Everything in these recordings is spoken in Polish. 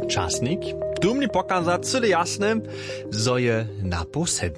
Czasnik, tu mnie pokaza cyle jasne, zo je na po 7.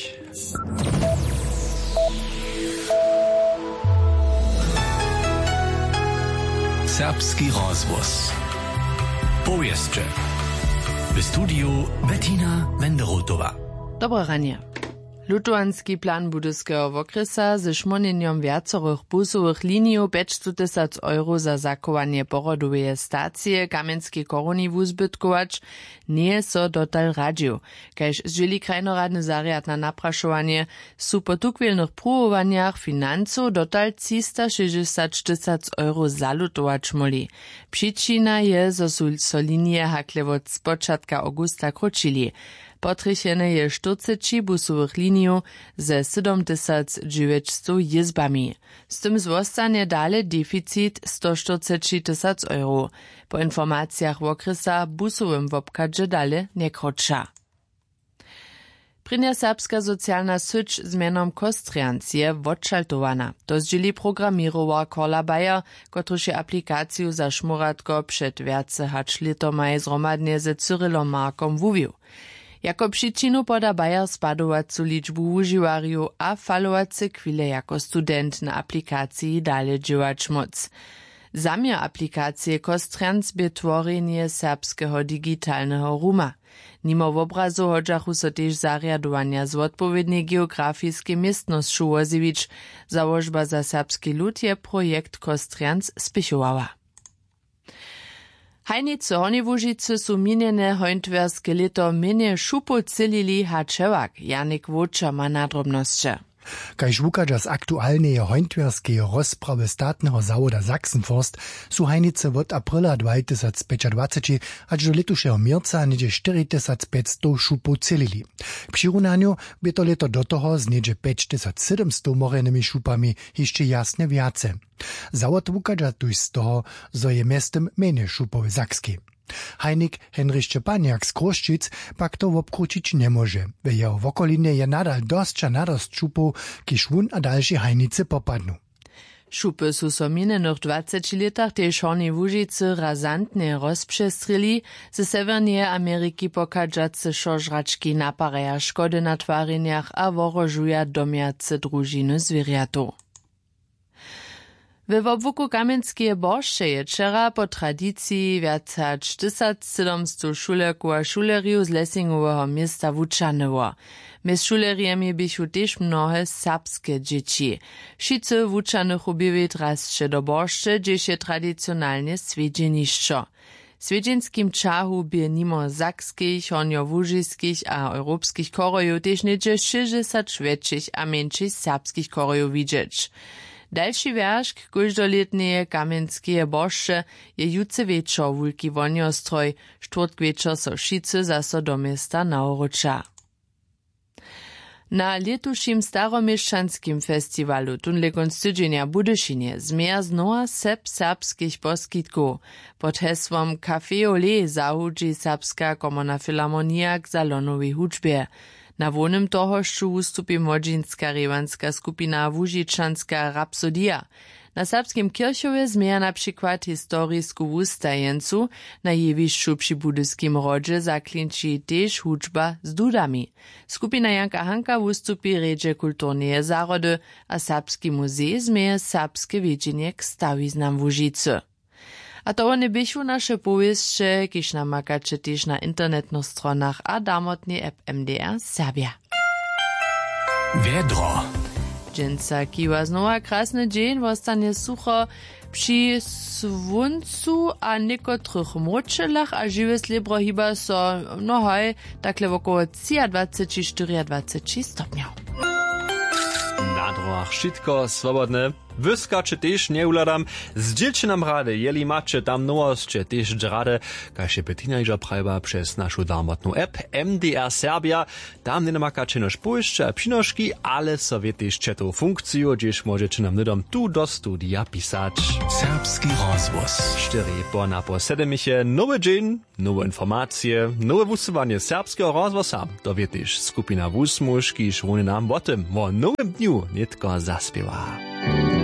Serbski rozgłos. Powieszcze. W studiu Bettina Wenderotowa. Dobre ranie. Lutowanski plan budyskiego wokresa ze szmonjeniem wiacorych busowych linii 500 000 euro za zachowanie porodowej stacji Kamenskiej koroni wuzbytkować nie so dotal radził. Kaž zžili krajnoradny zariad na napraszowanie su po tukwielnych próbowaniach financów dotal 360 000 euro zalutować moli. Przyczyna je, zo su so linie hakle od spočatka augusta kročili. Potrichene je 40 busowych linii ze 7900 jizbami. Z tym zostanie dalej deficit 140 000 euro. Po informacjach wokresa busowym wobkadże dalej nie kroča. Prynja serbska socjalna syć z mianom Kostrians je odšaltowana. To zdzieli programirowa Korla Bayer, kotruž je aplikaciju za šmuratko před viace hač letomaj zromadnie ze Cyrillom Markom wuwił. Jako przyczynu poda Bayer spadowacu liczbu užiwarju a falowace chwile jako student na aplikacji dalej działać moc. Zamiar aplikacji Kostrians by tworzenie serbskiego digitalnego ruma. Nimo w obrazu hodžachu so tež zariadowania z odpowiedniej geografijskiej miestności Woziewicz. Założba za serbski lud je projekt Kostrians spichowała. Hajnice Horniewužice su minjene hojntwerske leto mene šupo celili hačevak. Janik Voča ma nadrobnosće. Kaž wukađa z aktualneje hojntwerskeje rozprawy statneho zawoda Sachsenforst su hajnice od aprila 2025 aż do letušeho mierca niedzie 4500 šupo celili. K přirunaniu by to leto do toho z niedzie 5700 morenými šupami jeszcze jasne viace. Zawod wukađa tuž z toho, zo je mestem mene šupowe Sakski. Hajnik Henryk Szczepaniak z Kroščic pak to obkručić nie może. W jeho wokolinie je nadal nadost šupów, kiž wun a další hajnice popadnu. Šupy su so minjenych 20 letach tež Horniewužice razantne rozpřestrili, ze Severnije Ameriki pokadžace šožrački naparaja škody na twarinjach a worožuja domjace družiny zwierjatów. We wobłuku Kamenskie Borsze je wczera po tradycji wiaca 1700 šulerków a šuleriów z Lessingowego miasta wučanyło. Mez šuleriami bychu tež mnohe serbskie dzieci. Wszyscy wučanych ubiewić raz do Borsze, gdzieś je tradycjonalnie swiedzieniszczo. Swiedzienskim czahu by nimo sakskich, horniowužiskich a europskich korojów tež niedzie 60 švedších a menších serbskich korojów widzieć. Dalszy wierzch każdoletnie Kamenskie Borsze je jutce wieczor wulki woniostroj, czwartk wieczor so wszyscy zaso do miasta nauruča. Na letušim staromieszczanskim festiwalu tunle konc tydzienia Budyšinie zmieja znowa serbskich poskitków. Pod hesłom Café Olé zahudzi serbska komuna filharmonia k salonowej hudžbie. Na wonym tohošću ustupi młodzinska rewanska skupina Wužičanska Rapsodia. Na serbskim kirchowie zmieja na przykład historisku wustajencu, na jewišću przy budyskim rodze zaklinči tež hudžba z dudami. Skupina Janka Hanka ustupi redže kulturneje zarody, a Serbski muzej zmieja serbskie wiedzienie k stawiznam Łužice. A to one bychu nasze powieście, kiż namakacie też na internetnych stronach a damotnie app MDR Serbia. Wiedro. Dżęca kiwa znowa krasny dzień, wostanie sucho przy słoncu a niekotrych mročelach a żywe slebro chyba so, no hoj, takle około 23-24 stopniów. Na drogach wszystko swobodne. Wyskacze też nie uladam. Zdzielcie nam rady, jeli macie tam nowości, też rady, każ je Bettina iża prajba przez naszą darmotną app MDR Serbia. Tam nie namakacie nasz pójście a przynożki, ale sobie też tą funkcję, gdzieś możecie nam nidom tu do studia pisać. Serbski rozgłos. 4 po 7 nowy dzień, nowe informacje, nowe wusywanie serbskiego rozgłosa. To wie też skupina Wusmuszki, szwony nam o tym, o nowym dniu nie tylko zaspiewa.